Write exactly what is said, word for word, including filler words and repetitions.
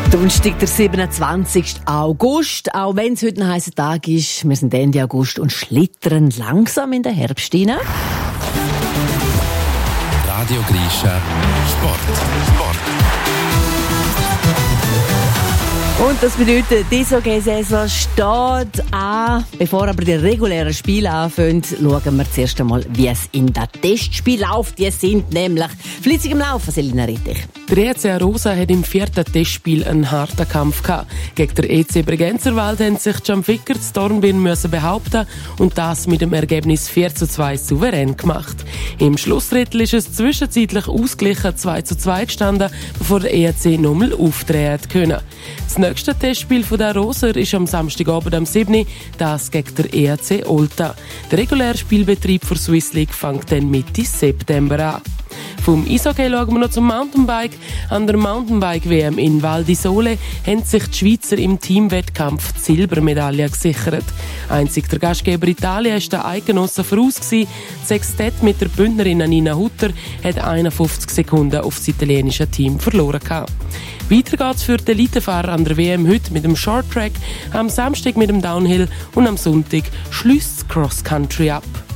Donnerstag, der siebenundzwanzigsten August. Auch wenn es heute ein heißer Tag ist, wir sind Ende August und schlittern langsam in den Herbst hinein. Radio Grischa Sport. Sport. Und das bedeutet, die Eishockey-Saison steht an. Bevor aber die regulären Spiele anfangen, schauen wir zuerst einmal, wie es in den Testspielen läuft. Die sind nämlich fleißig im Laufen, Selina Rittich. Der E C Arosa hat im vierten Testspiel einen harten Kampf gehabt. Gegen den E C Bregenzerwald haben sich Can Ficker zu Dornbirn müssen behaupten und das mit dem Ergebnis vier zu zwei souverän gemacht. Im Schlussdrittel ist es zwischenzeitlich ausgeglichen zwei zu zwei gestanden, bevor der E C nochmal aufdrehen konnte. Das nächste Testspiel der Aroser ist am Samstagabend am siebten das gegen der E C Olta. Der reguläre Spielbetrieb für Swiss League fängt dann Mitte September an. Vom Eishockey schauen wir noch zum Mountainbike. An der Mountainbike-W M in Val di Sole haben sich die Schweizer im Teamwettkampf die Silbermedaille gesichert. Einzig der Gastgeber Italien war der Eidgenossen voraus. Das Sextett mit der Bündnerin Nina Hutter hat einundfünfzig Sekunden auf das italienische Team verloren gehabt. Weiter geht's für die Elitefahrer an der W M heute mit dem Short Track, am Samstag mit dem Downhill und am Sonntag schließt Cross Country ab.